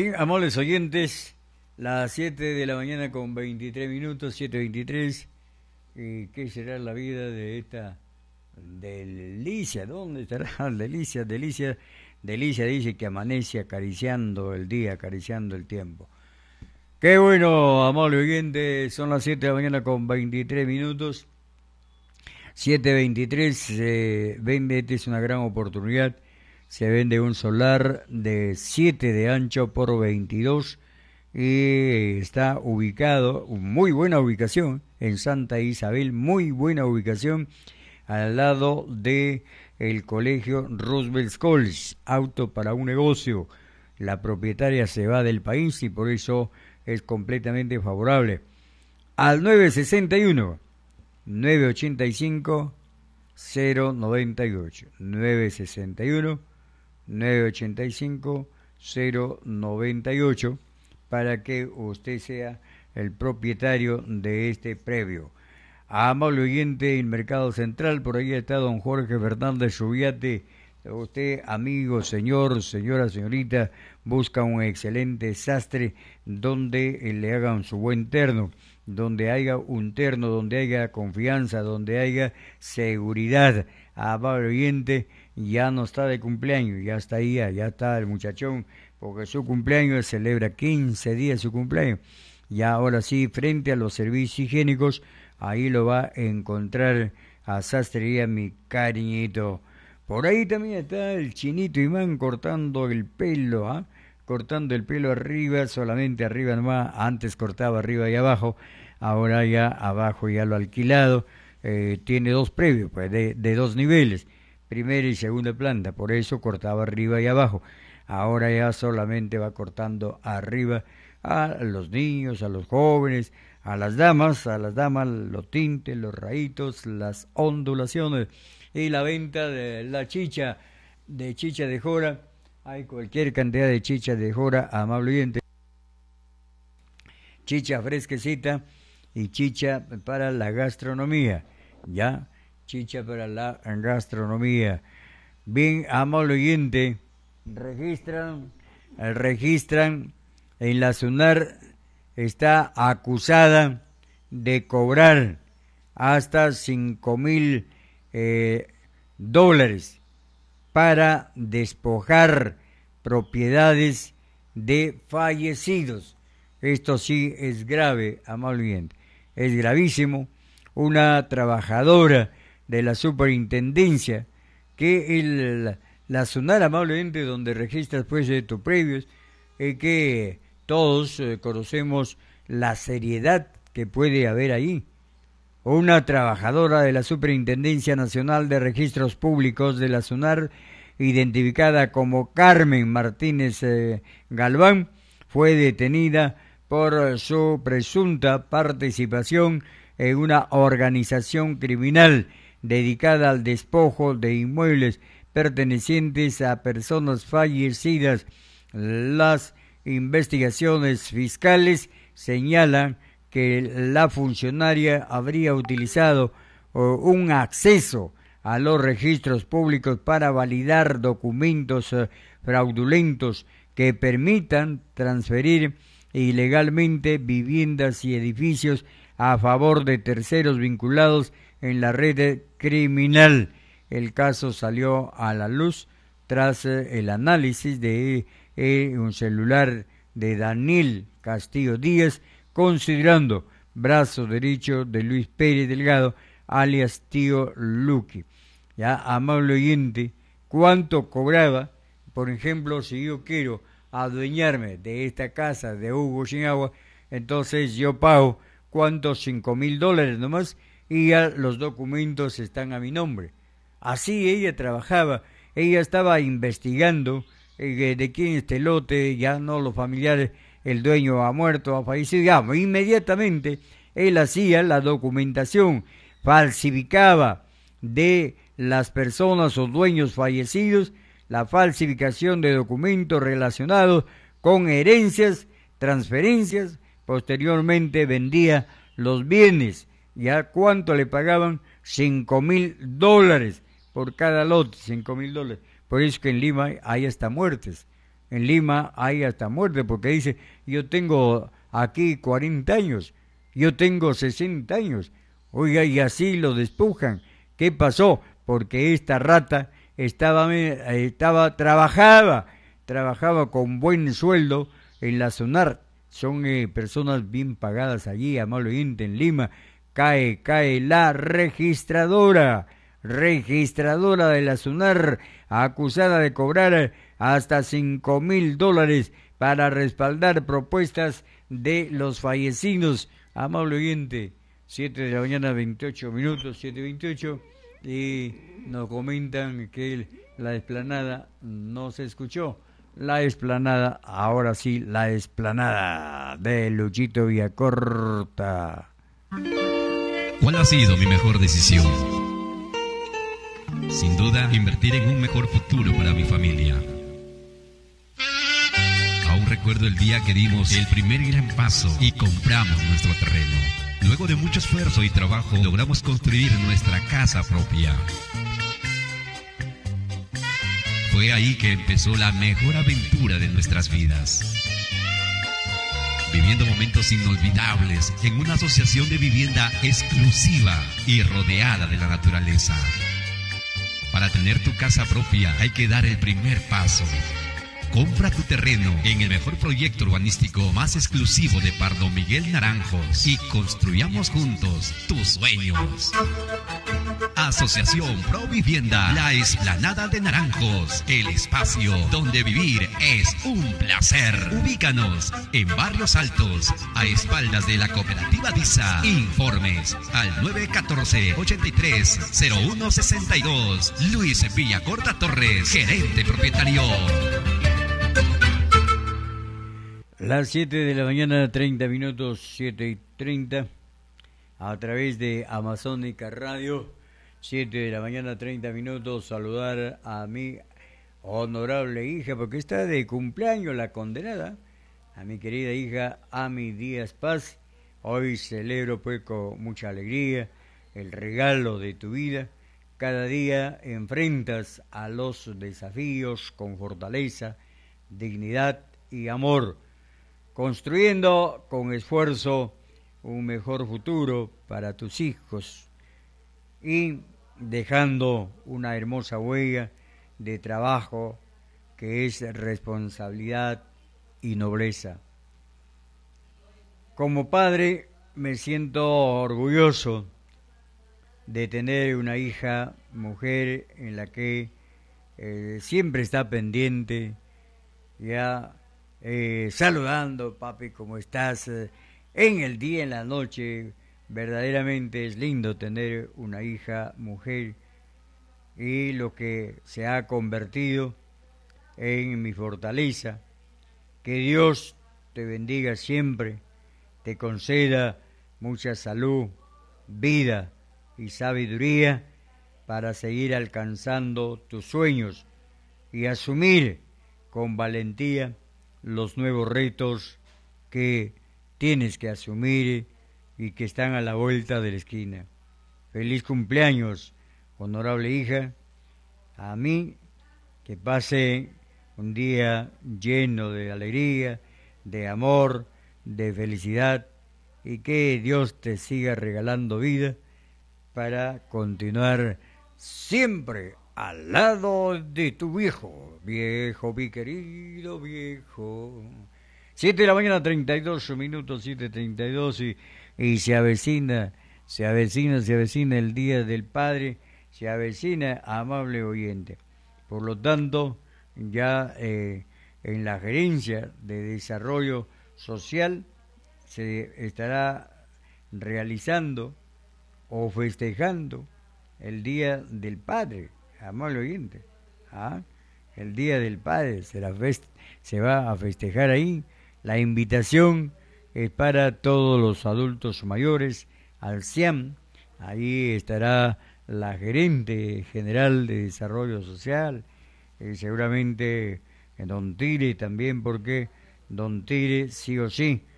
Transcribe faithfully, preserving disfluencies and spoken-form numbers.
Bien, amables oyentes, las siete de la mañana con veintitrés minutos, siete veintitrés. ¿Y qué será la vida de esta delicia? ¿Dónde estará? Delicia, delicia, delicia, dice que amanece acariciando el día, acariciando el tiempo. Qué bueno, amable oyente, son las siete de la mañana con veintitrés minutos, siete veintitrés. Eh, vende, esta es una gran oportunidad. Se vende un solar de siete de ancho por veintidós y está ubicado, muy buena ubicación, en Santa Isabel, muy buena ubicación, al lado de el colegio Roosevelt College, auto para un negocio. La propietaria se va del país y por eso es completamente favorable. Al nueve sesenta y uno, nueve ochenta y cinco, cero noventa y ocho, nueve sesenta y uno, nueve ochenta y cinco, cero noventa y ocho, para que usted sea el propietario de este previo. Amable oyente, en Mercado Central, por ahí está don Jorge Fernández Subiate. Usted, amigo, señor, señora, señorita, busca un excelente sastre donde le hagan su buen terno, donde haya un terno, donde haya confianza, donde haya seguridad. Amable oyente, ya no está de cumpleaños, ya está ahí, ya está el muchachón, porque su cumpleaños celebra quince días su cumpleaños. Y ahora sí, frente a los servicios higiénicos, ahí lo va a encontrar a Sastrería Mi Cariñito. Por ahí también está el Chinito Imán cortando el pelo, ¿ah? ¿eh? Cortando el pelo arriba, solamente arriba nomás. Antes cortaba arriba y abajo, ahora ya abajo ya lo ha alquilado. Eh, tiene dos previos, pues de, de dos niveles, primera y segunda planta, por eso cortaba arriba y abajo. Ahora ya solamente va cortando arriba a los niños, a los jóvenes, a las damas, a las damas los tintes, los rayitos, las ondulaciones y la venta de la chicha, de chicha de jora. Hay cualquier cantidad de chicha de jora, amable oyente. Chicha fresquecita y chicha para la gastronomía, ¿ya? Chicha para la gastronomía. Bien, amable oyente, registran, registran en la SUNAR, está acusada de cobrar hasta cinco mil eh, dólares para despojar propiedades de fallecidos. Esto sí es grave, amable oyente, es gravísimo. Una trabajadora de la superintendencia, que el, la SUNAR, amable oyente, donde registras pues de tus previos, eh, que todos eh, conocemos la seriedad que puede haber ahí. Una trabajadora de la Superintendencia Nacional de Registros Públicos de la SUNAR, identificada como Carmen Martínez eh, Galván, fue detenida por su presunta participación en una organización criminal dedicada al despojo de inmuebles pertenecientes a personas fallecidas. Las investigaciones fiscales señalan que la funcionaria habría utilizado uh, un acceso a los registros públicos para validar documentos uh, fraudulentos que permitan transferir ilegalmente viviendas y edificios a favor de terceros vinculados en la red criminal. El caso salió a la luz tras uh, el análisis de eh, un celular de Daniel Castillo Díaz, considerando brazo derecho de Luis Pérez Delgado, alias Tío Luqui. Ya, amable oyente, ¿cuánto cobraba? Por ejemplo, si yo quiero adueñarme de esta casa de Hugo Sin Agua, entonces yo pago, ¿cuántos? Cinco mil dólares nomás, y ya los documentos están a mi nombre. Así ella trabajaba, ella estaba investigando eh, de quién es este lote, ya no los familiares, el dueño ha muerto, ha fallecido, digamos, inmediatamente él hacía la documentación, falsificaba de las personas o dueños fallecidos, la falsificación de documentos relacionados con herencias, transferencias, posteriormente vendía los bienes. ¿Ya cuánto le pagaban? Cinco mil dólares por cada lote, cinco mil dólares. Por eso que en Lima hay hasta muertes. en Lima hay hasta muerte, porque dice, yo tengo aquí cuarenta años, yo tengo sesenta años, oiga, y así lo despojan. ¿Qué pasó? Porque esta rata estaba, eh, estaba trabajaba, trabajaba con buen sueldo en la SUNAR. Son eh, personas bien pagadas allí, amable oyente, en Lima. Cae, cae la registradora, registradora de la SUNAR, acusada de cobrar hasta cinco mil dólares para respaldar propuestas de los fallecidos. Amable oyente, siete de la mañana, veintiocho minutos, siete veintiocho, y nos comentan que la explanada no se escuchó. La explanada, ahora sí, la explanada de Luchito Villacorta. ¿Cuál ha sido mi mejor decisión? Sin duda, invertir en un mejor futuro para mi familia. Aún recuerdo el día que dimos el primer gran paso y compramos nuestro terreno. Luego de mucho esfuerzo y trabajo, logramos construir nuestra casa propia. Fue ahí que empezó la mejor aventura de nuestras vidas. Viviendo momentos inolvidables en una asociación de vivienda exclusiva y rodeada de la naturaleza. Para tener tu casa propia hay que dar el primer paso. Compra tu terreno en el mejor proyecto urbanístico más exclusivo de Pardo Miguel Naranjos y construyamos juntos tus sueños. Asociación Pro Vivienda, la explanada de Naranjos, el espacio donde vivir es un placer. Ubícanos en Barrios Altos, a espaldas de la cooperativa DISA. Informes al nueve uno cuatro, ochenta y tres, cero uno sesenta y dos. Luis Villacorta Torres, gerente propietario. Las siete de la mañana, treinta minutos, siete y treinta, a través de Amazónica Radio. Siete de la mañana, treinta minutos, saludar a mi honorable hija, porque está de cumpleaños la condenada, a mi querida hija Ami Díaz Paz. Hoy celebro pues con mucha alegría el regalo de tu vida. Cada día enfrentas a los desafíos con fortaleza, dignidad y amor, construyendo con esfuerzo un mejor futuro para tus hijos y dejando una hermosa huella de trabajo que es responsabilidad y nobleza. Como padre me siento orgulloso de tener una hija mujer en la que eh, siempre está pendiente, ya eh, saludando, papi, ¿cómo estás? Eh, en el día, en la noche. Verdaderamente es lindo tener una hija mujer y lo que se ha convertido en mi fortaleza. Que Dios te bendiga siempre, te conceda mucha salud, vida y sabiduría para seguir alcanzando tus sueños y asumir con valentía los nuevos retos que tienes que asumir y que están a la vuelta de la esquina. Feliz cumpleaños, honorable hija. A mí, que pase un día lleno de alegría, de amor, de felicidad, y que Dios te siga regalando vida para continuar siempre al lado de tu viejo, viejo, mi querido viejo. Siete de la mañana, treinta y dos minutos, siete treinta y dos, y, y se avecina, se avecina, se avecina el Día del Padre, se avecina, amable oyente. Por lo tanto, ya eh, en la gerencia de desarrollo social se estará realizando o festejando el Día del Padre, amable oyente. ¿Ah? El Día del Padre será fest se va a festejar ahí. La invitación es para todos los adultos mayores al CIAM. Ahí estará la gerente general de desarrollo social, eh, seguramente don Tire también, porque don Tire sí o sí